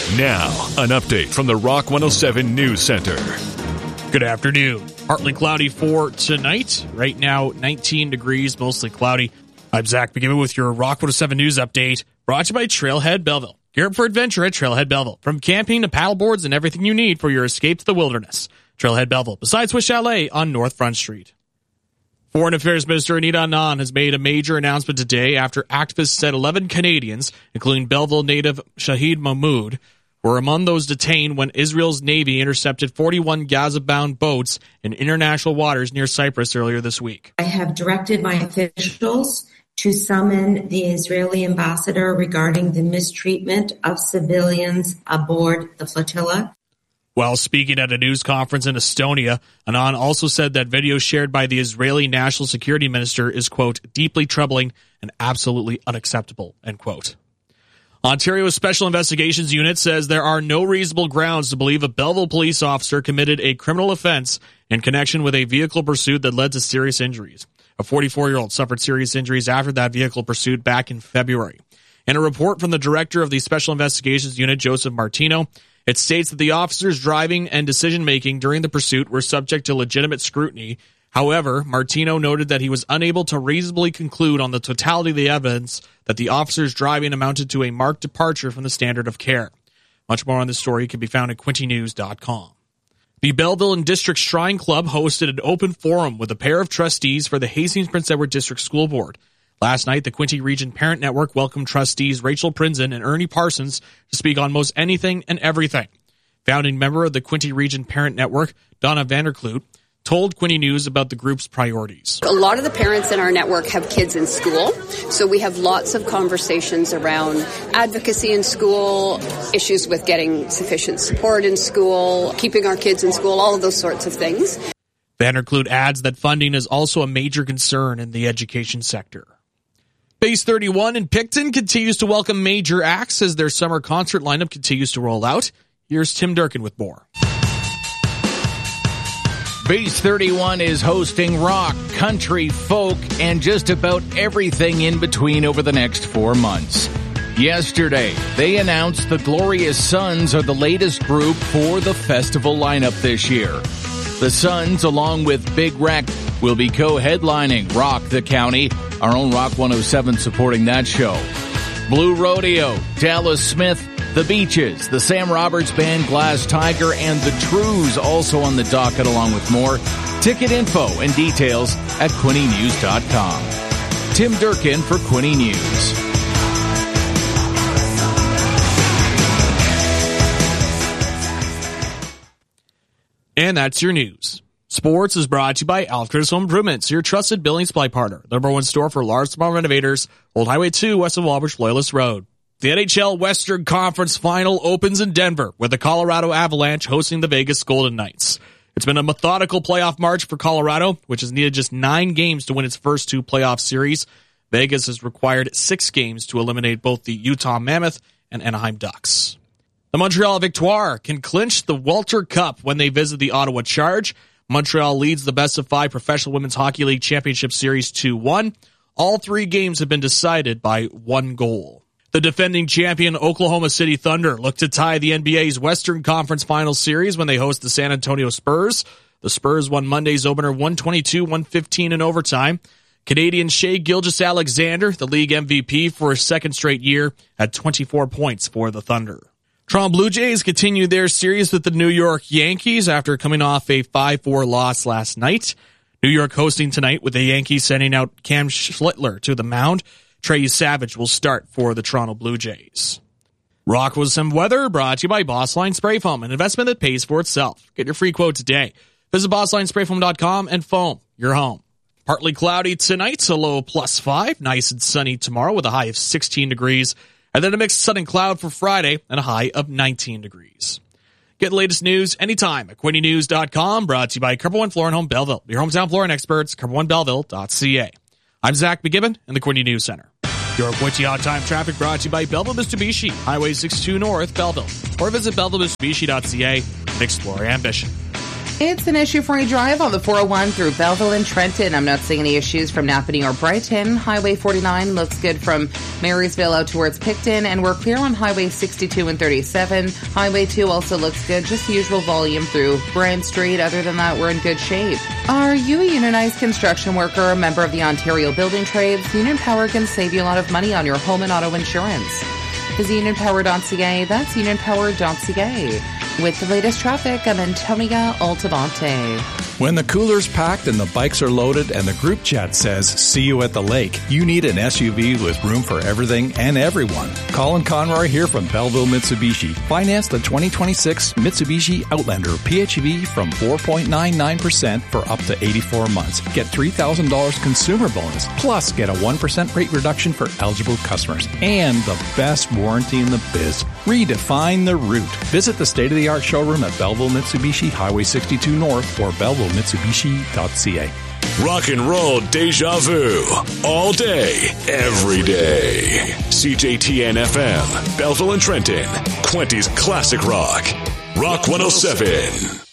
Now, an update from the Rock 107 News Center. Good afternoon. Partly cloudy for tonight. Right now, 19 degrees, mostly cloudy. I'm Zach McGibbon with your Rock 107 News Update, brought to you by Trailhead Belleville. Gear up for adventure at Trailhead Belleville. From camping to paddleboards and everything you need for your escape to the wilderness. Trailhead Belleville, beside Swiss Chalet on North Front Street. Foreign Affairs Minister Anita Anand has made a major announcement today after activists said 11 Canadians, including Belleville native Shahid Mahmood, were among those detained when Israel's Navy intercepted 41 Gaza-bound boats in international waters near Cyprus earlier this week. I have directed my officials to summon the Israeli ambassador regarding the mistreatment of civilians aboard the flotilla. While speaking at a news conference in Estonia, Anand also said that video shared by the Israeli National Security Minister is, quote, deeply troubling and absolutely unacceptable, end quote. Ontario's Special Investigations Unit says there are no reasonable grounds to believe a Belleville police officer committed a criminal offense in connection with a vehicle pursuit that led to serious injuries. A 44-year-old suffered serious injuries after that vehicle pursuit back in February. In a report from the director of the Special Investigations Unit, Joseph Martino, it states that the officer's driving and decision-making during the pursuit were subject to legitimate scrutiny. However, Martino noted that he was unable to reasonably conclude on the totality of the evidence that the officer's driving amounted to a marked departure from the standard of care. Much more on this story can be found at quintynews.com. The Belleville and District Shrine Club hosted an open forum with a pair of trustees for the Hastings Prince Edward District School Board. Last night, the Quinte Region Parent Network welcomed trustees Rachel Prinzen and Ernie Parsons to speak on most anything and everything. Founding member of the Quinte Region Parent Network, Donna Vanderkloot, told Quinte News about the group's priorities. A lot of the parents in our network have kids in school, so we have lots of conversations around advocacy in school, issues with getting sufficient support in school, keeping our kids in school, all of those sorts of things. Vanderkloot adds that funding is also a major concern in the education sector. Base 31 in Picton continues to welcome major acts as their summer concert lineup continues to roll out. Here's Tim Durkin with more. Base 31 is hosting rock, country, folk, and just about everything in between over the next 4 months. Yesterday, they announced the Glorious Sons are the latest group for the festival lineup this year. The Sons, along with Big Wreck, will be co-headlining Rock the County, our own Rock 107 supporting that show. Blue Rodeo, Dallas Smith, The Beaches, the Sam Roberts Band, Glass Tiger, and The Trues also on the docket along with more. Ticket info and details at quintynews.com. Tim Durkin for Quinte News. And that's your news. Sports is brought to you by Alfred's Home Improvements, your trusted building supply partner. The #1 store for large small renovators, Old Highway 2, west of Walbridge, Loyalist Road. The NHL Western Conference Final opens in Denver with the Colorado Avalanche hosting the Vegas Golden Knights. It's been a methodical playoff march for Colorado, which has needed just 9 games to win its first 2 playoff series. Vegas has required 6 games to eliminate both the Utah Mammoth and Anaheim Ducks. The Montreal Victoire can clinch the Walter Cup when they visit the Ottawa Charge. Montreal leads the best-of-5 Professional Women's Hockey League Championship Series 2-1. All 3 games have been decided by 1 goal. The defending champion Oklahoma City Thunder look to tie the NBA's Western Conference Finals Series when they host the San Antonio Spurs. The Spurs won Monday's opener 122-115 in overtime. Canadian Shai Gilgeous-Alexander, the league MVP for a second straight year, had 24 points for the Thunder. Toronto Blue Jays continue their series with the New York Yankees after coming off a 5-4 loss last night. New York hosting tonight with the Yankees sending out Cam Schlittler to the mound. Trey Savage will start for the Toronto Blue Jays. Rock with some weather brought to you by Boss Line Spray Foam, an investment that pays for itself. Get your free quote today. Visit bosslinesprayfoam.com and foam your home. Partly cloudy tonight, a low +5. Nice and sunny tomorrow with a high of 16 degrees. And then a mixed sun and cloud for Friday and a high of 19 degrees. Get the latest news anytime at quintynews.com. Brought to you by Cover One Floor and Home Belleville. Your hometown flooring experts, cover1belleville.ca. I'm Zach McGibbon in the Quinte News Center. Your Quinte on-time traffic brought to you by Belleville Mitsubishi, Highway 62 North, Belleville. Or visit bellevillemitsubishi.ca and explore ambition. It's an issue-free drive on the 401 through Belleville and Trenton. I'm not seeing any issues from Napanee or Brighton. Highway 49 looks good from Marysville out towards Picton, and we're clear on Highway 62 and 37. Highway 2 also looks good, just the usual volume through Bryan Street. Other than that, we're in good shape. Are you a unionized construction worker, a member of the Ontario Building Trades? Union Power can save you a lot of money on your home and auto insurance. Visit unionpower.ca. That's unionpower.ca. With the latest traffic, I'm Antonia Altamonte. When the cooler's packed and the bikes are loaded and the group chat says, see you at the lake, you need an SUV with room for everything and everyone. Colin Conroy here from Belleville Mitsubishi. Finance the 2026 Mitsubishi Outlander PHEV from 4.99% for up to 84 months. Get $3,000 consumer bonus, plus get a 1% rate reduction for eligible customers. And the best warranty in the biz. Redefine the route. Visit the state-of-the-art showroom at Belleville Mitsubishi, Highway 62 North, or BellevilleMitsubishi.ca. Rock and roll deja vu. All day, every day. CJTN FM, Belleville and Trenton. Quinty's classic rock. Rock 107.